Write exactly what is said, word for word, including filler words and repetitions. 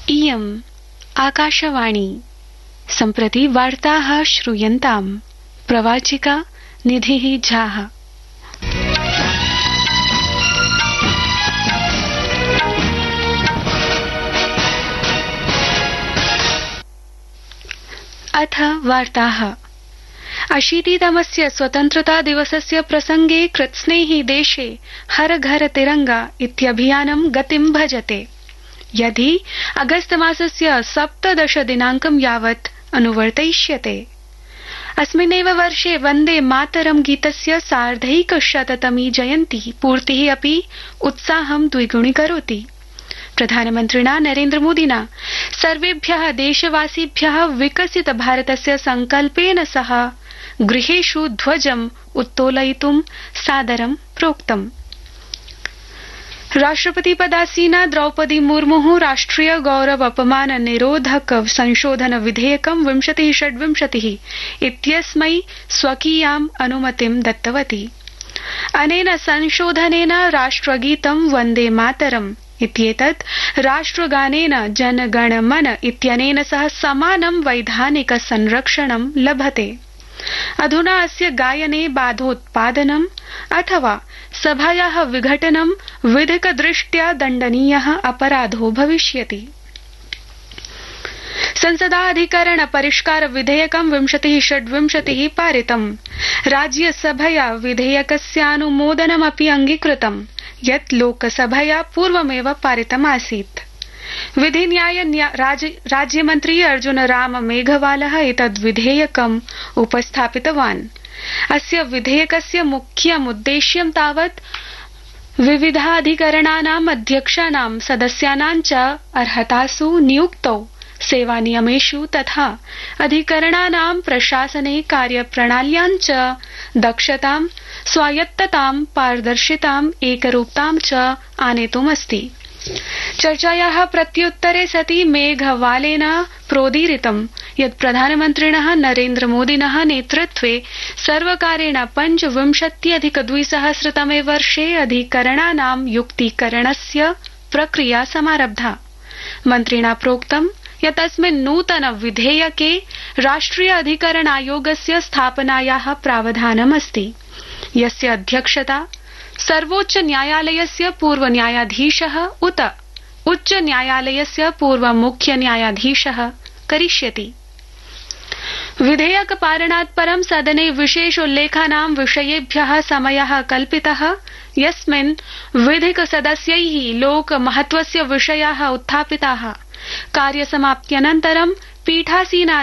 इयम् आकाशवाणी। सम्प्रति वार्ताः श्रूयन्ताम्। प्रवाचिका निधिः झाः। अथ वार्ताः। अशीतितमस्य स्वतन्त्रता दिवसस्य प्रसंगे कृत्स्नैः देशे हर घर तिरंगा इत्यभियानं गतिं भजते। यदि अगस्त मासस्य सप्तदश दिनाङ्कं यावत् अनुवर्तयिष्यते। अस्मिन्नेव वर्षे वन्दे मातरं गीतस्य सार्धैकशततमी जयन्ती पूर्तिः अपि उत्साहं द्विगुणीकरोति। प्रधानमन्त्रिणा नरेन्द्रमोदिना सर्वेभ्यः देशवासिभ्यः विकसित भारतस्य संकल्पेन सह गृहेषु ध्वजम् उत्तोलयितुं सादरं प्रोक्तम्। राष्ट्रपतिपदासीना द्रौपदी मुर्मुः राष्ट्रिय गौरव अपमान निरोधक संशोधन विधेयकं विंशतिः षड्विंशतिः इत्यस्मै स्वकीयाम् अनुमतिं दत्तवती। अनेन संशोधनेन राष्ट्रगीतं वन्दे मातरम् इत्येतत् राष्ट्रगानेन जनगण मन इत्यनेन सह समानं वैधानिक संरक्षणं लभते। अधुना अस्य गायने बाधोत्पादनम् अथवा सभायाः विघटनं विधिकदृष्ट्या दण्डनीयः अपराधो भविष्यति। संसदाधिकरण परिष्कार विधेयकं विंशतिः षड्विंशतिः पारितम्। राज्यसभया विधेयकस्यानुमोदनमपि अंगीकृतम्, यत् लोकसभया पूर्वमेव पारितमासीत्। विधिन्याय राज्यमन्त्री अर्जुन राम मेघवालः एतद् विधेयकम् उपस्थापितवान्। अस्य विधेयकस्य मुख्यमुद्देश्यं तावत् विविधाधिकरणानाम् अध्यक्षाणां सदस्यानां च अर्हतासु नियुक्तौ सेवानियमेषु तथा अधिकरणानां प्रशासने कार्यप्रणाल्यां च दक्षतां, स्वायत्ततां, पारदर्शितां, एकरूपतां च आनेतुमस्ति। चर्चायाः प्रत्युत्तरे सति मेघवालेन प्रोदीरितं यत् प्रधानमन्त्रिणः नरेन्द्रमोदिनः नेतृत्वे सर्वकारेण पञ्चविंशत्यधिक द्विसहस्रतमे वर्षे अधिकरणानां युक्तीकरणस्य प्रक्रिया समारब्धा। मन्त्रिणा प्रोक्तं यत् अस्मिन् नूतन विधेयके राष्ट्रिय अधिकरण आयोगस्य स्थापनायाः प्रावधानमस्ति, यस्य अध्यक्षता सर्वोच्च न्यायालयस्य पूर्व न्यायाधीशः उत उच्च न्यायालयस्य पूर्व मुख्य न्यायाधीशः करिष्यति। विधेयक पारणात् परं सदने विशेषोल्लेखानां विषयेभ्यः समयः कल्पितः, यस्मिन् विधिक सदस्यैः लोक महत्वस्य विषयाः उत्थापिताः। कार्यसमाप्त्यनन्तरं पीठासीना